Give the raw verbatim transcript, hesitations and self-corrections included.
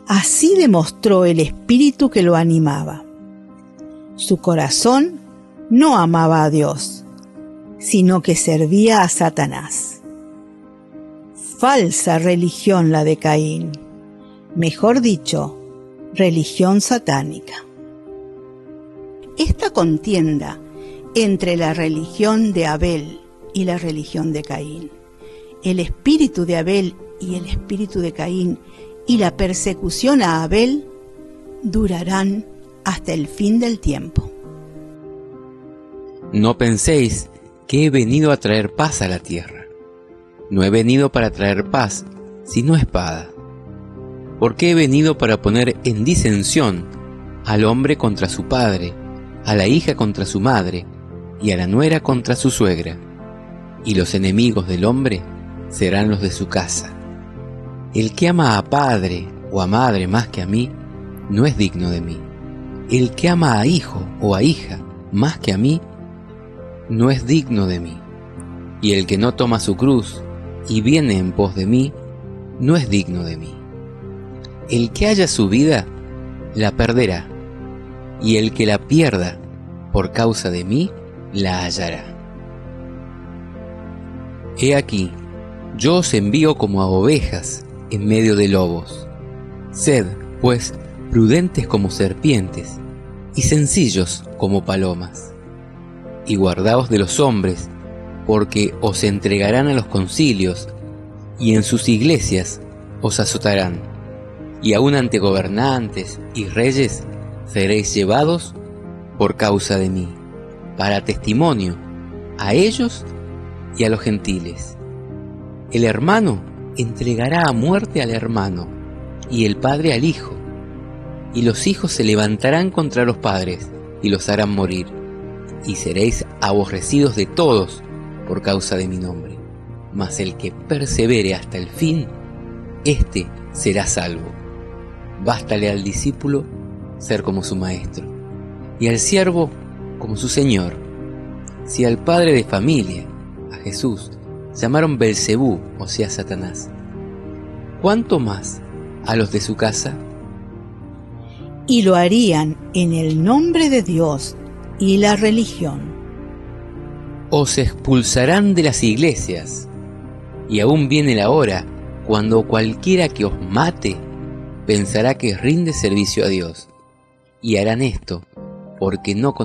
Así demostró el espíritu que lo animaba. Su corazón no amaba a Dios, sino que servía a Satanás. Falsa religión la de Caín, mejor dicho, religión satánica. Esta contienda entre la religión de Abel y la religión de Caín, el espíritu de Abel y el espíritu de Caín, y la persecución a Abel durarán hasta el fin del tiempo. No penséis que he venido a traer paz a la tierra. No he venido para traer paz, sino espada. Porque he venido para poner en disensión al hombre contra su padre, a la hija contra su madre, y a la nuera contra su suegra. Y los enemigos del hombre serán los de su casa. El que ama a padre o a madre más que a mí, no es digno de mí. El que ama a hijo o a hija más que a mí, no es digno de mí. Y el que no toma su cruz y viene en pos de mí, no es digno de mí. El que haya su vida, la perderá, y el que la pierda por causa de mí, la hallará. He aquí, yo os envío como a ovejas en medio de lobos. Sed, pues, prudentes como serpientes, y sencillos como palomas. Y guardaos de los hombres, porque os entregarán a los concilios, y en sus iglesias os azotarán, y aun ante gobernantes y reyes seréis llevados por causa de mí, para testimonio a ellos y a los gentiles. El hermano entregará a muerte al hermano, y el padre al hijo, y los hijos se levantarán contra los padres, y los harán morir, y seréis aborrecidos de todos por causa de mi nombre. Mas el que persevere hasta el fin, éste será salvo. Bástale al discípulo ser como su maestro, y al siervo como su señor. Si al padre de familia, a Jesús, llamaron Belcebú, o sea Satanás, ¿cuánto más a los de su casa? Y lo harían en el nombre de Dios y la religión. Os expulsarán de las iglesias, y aún viene la hora cuando cualquiera que os mate pensará que rinde servicio a Dios, y harán esto porque no